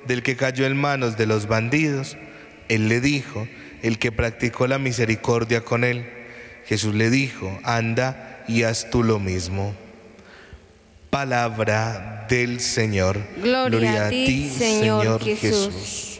del que cayó en manos de los bandidos. Él le dijo: el que practicó la misericordia con él. Jesús le dijo: anda y haz tú lo mismo. Palabra del Señor. Gloria a ti, Señor Jesús.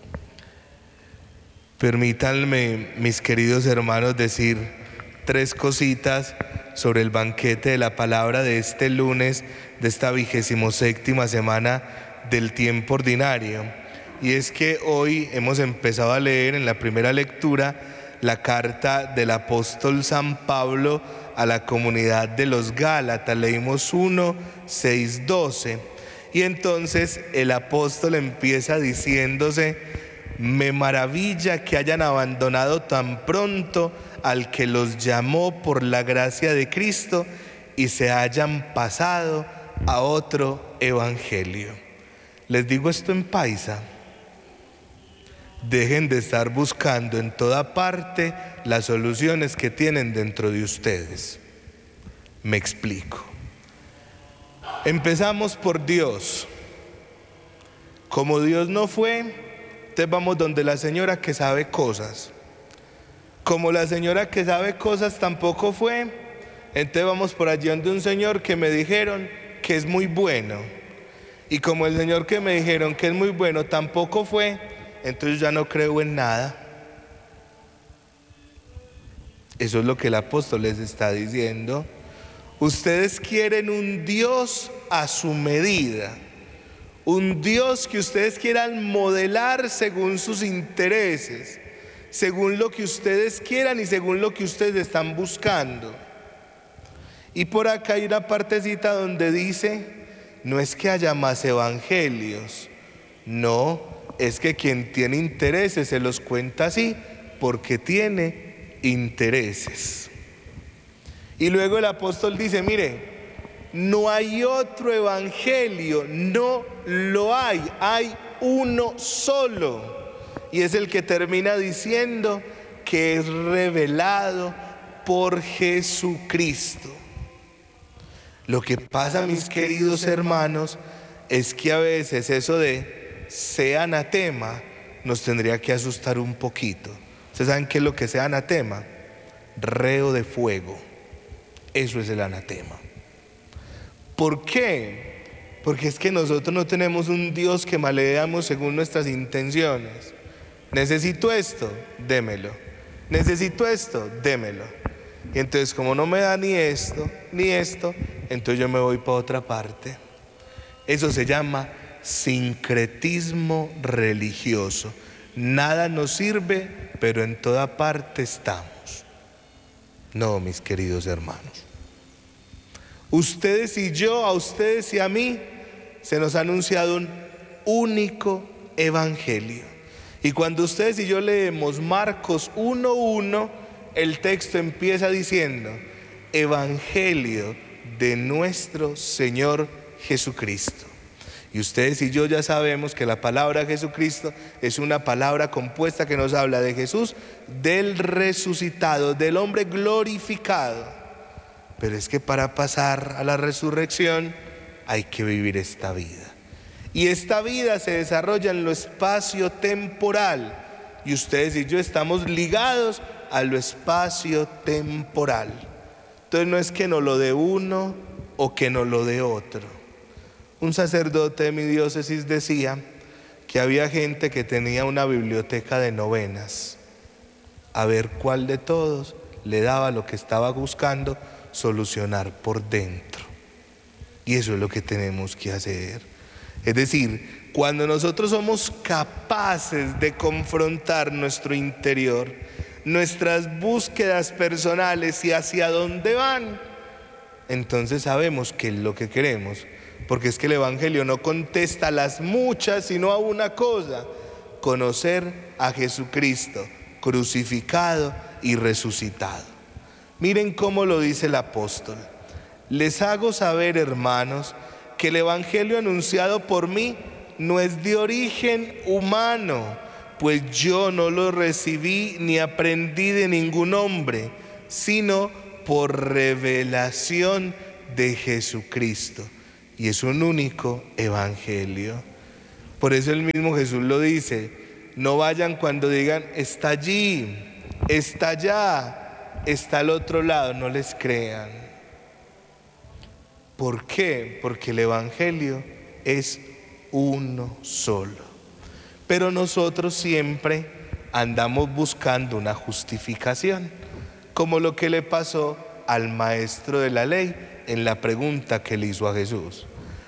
Permítanme, mis queridos hermanos, decir 3 cositas sobre el banquete de la palabra de este lunes, de esta 27ª semana del tiempo ordinario. Y es que hoy hemos empezado a leer en la primera lectura la carta del apóstol San Pablo a la comunidad de los Gálatas. Leímos 1, 6, 12. Y entonces el apóstol empieza diciéndose: me maravilla que hayan abandonado tan pronto al que los llamó por la gracia de Cristo y se hayan pasado a otro evangelio. Les digo esto en paisa: dejen de estar buscando en toda parte las soluciones que tienen dentro de ustedes. Me explico. Empezamos por Dios. Como Dios no fue, entonces vamos donde la señora que sabe cosas. Como la señora que sabe cosas tampoco fue, entonces vamos por allí donde un señor que me dijeron que es muy bueno. Y como el señor que me dijeron que es muy bueno tampoco fue, entonces ya no creo en nada. Eso es lo que el apóstol les está diciendo. Ustedes quieren un Dios a su medida, un Dios que ustedes quieran modelar según sus intereses, según lo que ustedes quieran y según lo que ustedes están buscando. Y por acá hay una partecita donde dice: no es que haya más evangelios, no, es que quien tiene intereses se los cuenta así porque tiene intereses. Y luego el apóstol dice: mire, no hay otro evangelio, no lo hay, hay uno solo. Y es el que termina diciendo que es revelado por Jesucristo. Lo que pasa, mis queridos hermanos, es que a veces eso de sea anatema nos tendría que asustar un poquito. ¿Ustedes saben qué es lo que sea anatema? Reo de fuego. Eso es el anatema. ¿Por qué? Porque es que nosotros no tenemos un Dios que maledeamos según nuestras intenciones. Necesito esto, démelo. Necesito esto, démelo. Y entonces, como no me da ni esto, entonces yo me voy para otra parte. Eso se llama sincretismo religioso. Nada nos sirve, pero en toda parte estamos. No, mis queridos hermanos. Ustedes y yo, a ustedes y a mí, se nos ha anunciado un único evangelio. Y cuando ustedes y yo leemos Marcos 1:1, el texto empieza diciendo: Evangelio de nuestro Señor Jesucristo. Y ustedes y yo ya sabemos que la palabra Jesucristo es una palabra compuesta que nos habla de Jesús, del resucitado, del hombre glorificado. Pero es que para pasar a la resurrección hay que vivir esta vida. Y esta vida se desarrolla en lo espacio-temporal. Y ustedes y yo estamos ligados a lo espacio-temporal. Entonces no es que no lo dé uno o que no lo dé otro. Un sacerdote de mi diócesis decía que había gente que tenía una biblioteca de novenas, a ver cuál de todos le daba lo que estaba buscando solucionar por dentro. Y eso es lo que tenemos que hacer. Es decir, cuando nosotros somos capaces de confrontar nuestro interior, nuestras búsquedas personales y hacia dónde van, entonces sabemos qué es lo que queremos. Porque es que el evangelio no contesta a las muchas, sino a una cosa: conocer a Jesucristo crucificado y resucitado. Miren cómo lo dice el apóstol: les hago saber, hermanos, que el evangelio anunciado por mí no es de origen humano, pues yo no lo recibí ni aprendí de ningún hombre, sino por revelación de Jesucristo. Y es un único evangelio. Por eso el mismo Jesús lo dice: no vayan cuando digan está allí, está allá, está al otro lado, no les crean. ¿Por qué? Porque el Evangelio es uno solo. Pero nosotros siempre andamos buscando una justificación, como lo que le pasó al maestro de la ley en la pregunta que le hizo a Jesús.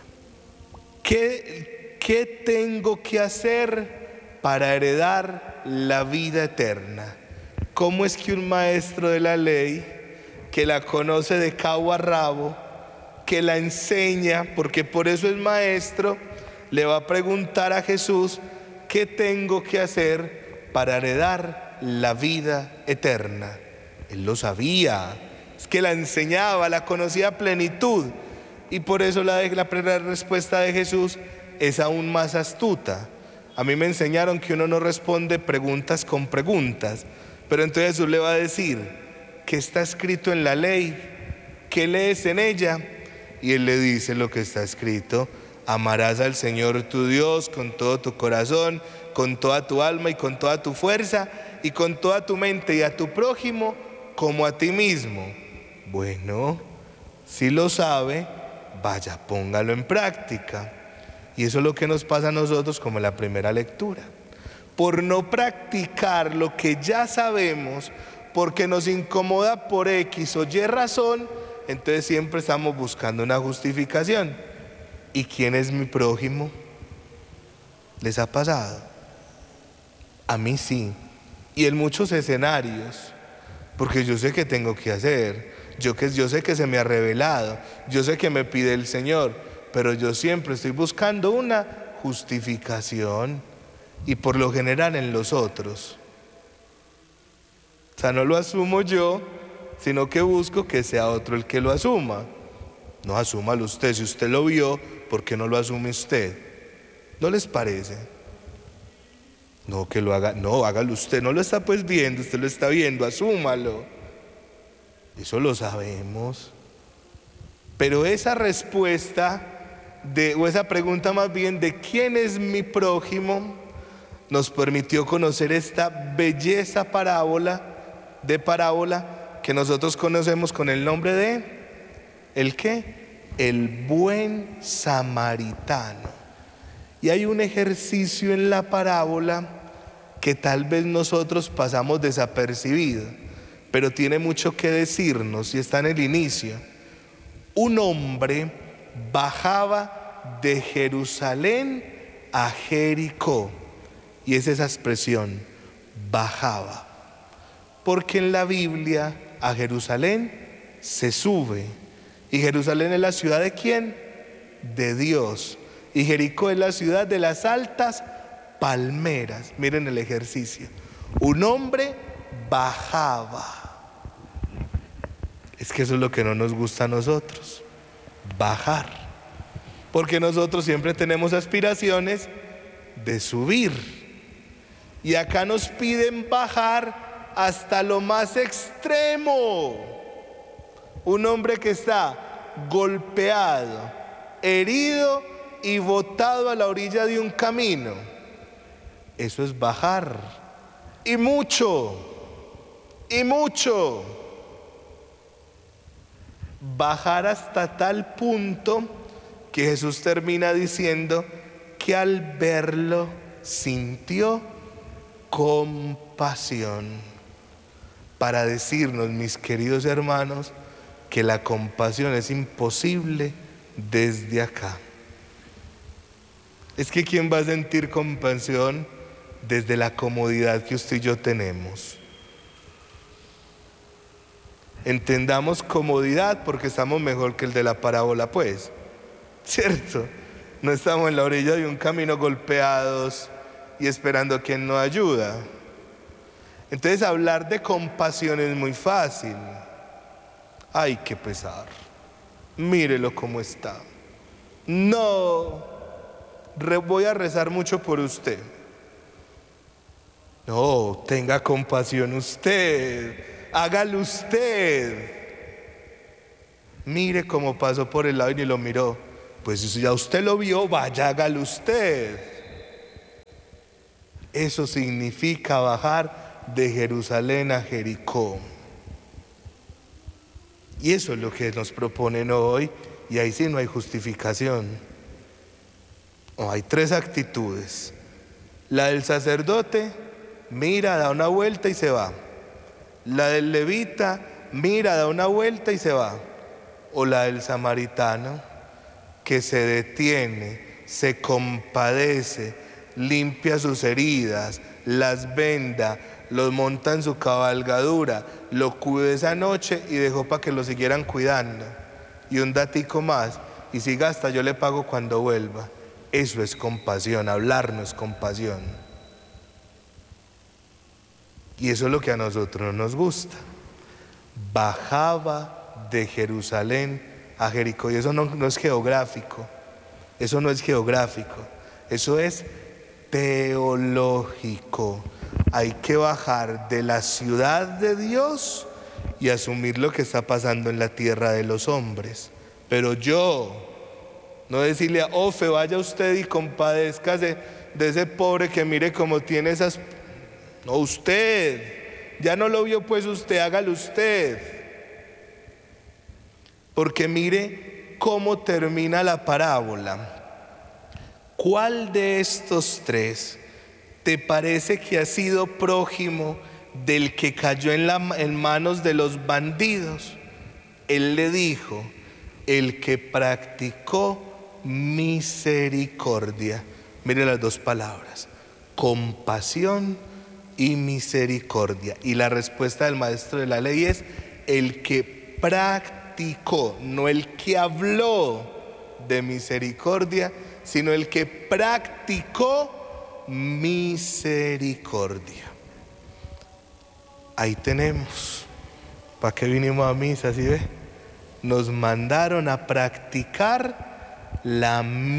¿Qué tengo que hacer para heredar la vida eterna? ¿Cómo es que un maestro de la ley, que la conoce de cabo a rabo, que la enseña, porque por eso es maestro, le va a preguntar a Jesús: ¿qué tengo que hacer para heredar la vida eterna? Él lo sabía, es que la enseñaba, la conocía a plenitud, y por eso la primera respuesta de Jesús es aún más astuta. A mí me enseñaron que uno no responde preguntas con preguntas, pero entonces Jesús le va a decir: ¿qué está escrito en la ley? ¿Qué lees en ella? Y él le dice lo que está escrito: amarás al Señor tu Dios con todo tu corazón, con toda tu alma y con toda tu fuerza y con toda tu mente, y a tu prójimo como a ti mismo. Bueno, si lo sabe, vaya, póngalo en práctica. Y eso es lo que nos pasa a nosotros como en la primera lectura. Por no practicar lo que ya sabemos, porque nos incomoda por X o Y razón, entonces siempre estamos buscando una justificación. ¿Y quién es mi prójimo? ¿Les ha pasado? A mí sí. Y en muchos escenarios, porque yo sé que tengo que hacer, yo sé que se me ha revelado, yo sé que me pide el Señor, pero yo siempre estoy buscando una justificación, y por lo general en los otros. O sea, no lo asumo yo, sino que busco que sea otro el que lo asuma. No, asúmalo usted. Si usted lo vio, ¿por qué no lo asume usted? ¿No les parece? No, que lo haga. No, hágalo usted. No lo está pues viendo, usted lo está viendo, asúmalo. Eso lo sabemos. Pero esa respuesta o esa pregunta más bien de ¿quién es mi prójimo? Nos permitió conocer esta belleza parábola que nosotros conocemos con el nombre de ¿el qué? El buen samaritano. Y hay un ejercicio en la parábola que tal vez nosotros pasamos desapercibido, pero tiene mucho que decirnos, y está en el inicio. Un hombre bajaba de Jerusalén a Jericó, y es esa expresión, bajaba, porque en la Biblia a Jerusalén se sube, y Jerusalén es la ciudad ¿de quién? De Dios, y Jericó es la ciudad de las altas palmeras. Miren el ejercicio: un hombre bajaba. Es que eso es lo que no nos gusta a nosotros, bajar, porque nosotros siempre tenemos aspiraciones de subir, y acá nos piden bajar hasta lo más extremo. Un hombre que está golpeado, herido y botado a la orilla de un camino, eso es bajar, y mucho, bajar hasta tal punto que Jesús termina diciendo que al verlo sintió compasión, para decirnos, mis queridos hermanos, que la compasión es imposible desde acá. Es que ¿quién va a sentir compasión desde la comodidad que usted y yo tenemos? Entendamos comodidad porque estamos mejor que el de la parábola, pues, ¿cierto? No estamos en la orilla de un camino golpeados y esperando a quien nos ayuda. Entonces hablar de compasión es muy fácil. Ay, qué pesar, mírelo cómo está. No, voy a rezar mucho por usted. No, tenga compasión usted, hágalo usted. Mire cómo pasó por el lado y ni lo miró. Pues si ya usted lo vio, vaya, hágalo usted. Eso significa bajar de Jerusalén a Jericó. Y eso es lo que nos proponen hoy, y ahí sí no hay justificación. Hay tres actitudes. La del sacerdote, mira, da una vuelta y se va. La del levita, mira, da una vuelta y se va. O la del samaritano, que se detiene, se compadece, limpia sus heridas, las venda, los monta en su cabalgadura, lo cuidó esa noche y dejó para que lo siguieran cuidando. Y un datico más, y si gasta yo le pago cuando vuelva. Eso es compasión, hablarnos compasión. Y eso es lo que a nosotros nos gusta. Bajaba de Jerusalén a Jericó. Y eso no es geográfico. Eso no es geográfico. Eso es teológico. Hay que bajar de la ciudad de Dios y asumir lo que está pasando en la tierra de los hombres. Pero no decirle a Ofe, vaya usted y compadézcase de ese pobre que mire cómo tiene esas... No, usted, ya no lo vio, pues usted, hágalo usted. Porque mire cómo termina la parábola. ¿Cuál de estos tres te parece que ha sido prójimo del que cayó en manos de los bandidos? Él le dijo, el que practicó misericordia. Mire las dos palabras, compasión y misericordia. Y la respuesta del maestro de la ley es el que practicó, no el que habló de misericordia, sino el que practicó misericordia. Ahí tenemos. ¿Para qué vinimos a misa? ¿Sí ve? Nos mandaron a practicar la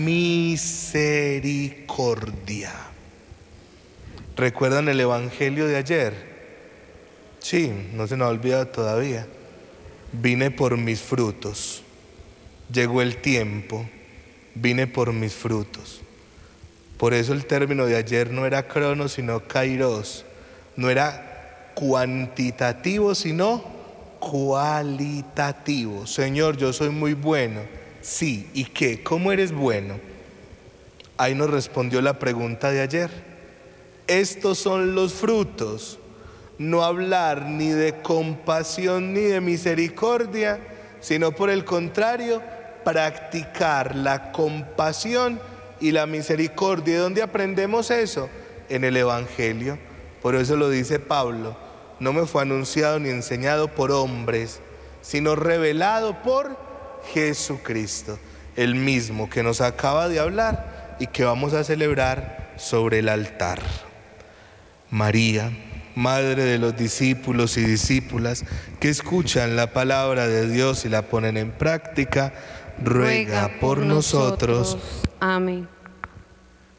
misericordia. ¿Recuerdan el evangelio de ayer? Sí, no se nos ha olvidado todavía. Vine por mis frutos. Llegó el tiempo. Vine por mis frutos. Por eso el término de ayer no era cronos, sino kairos. No era cuantitativo, sino cualitativo. Señor, yo soy muy bueno. Sí, ¿y qué? ¿Cómo eres bueno? Ahí nos respondió la pregunta de ayer. Estos son los frutos. No hablar ni de compasión ni de misericordia, sino por el contrario, practicar la compasión y la misericordia. ¿De dónde aprendemos eso? En el Evangelio. Por eso lo dice Pablo, no me fue anunciado ni enseñado por hombres, sino revelado por Jesucristo, el mismo que nos acaba de hablar y que vamos a celebrar sobre el altar. María, Madre de los discípulos y discípulas que escuchan la palabra de Dios y la ponen en práctica, ruega por nosotros. Amén.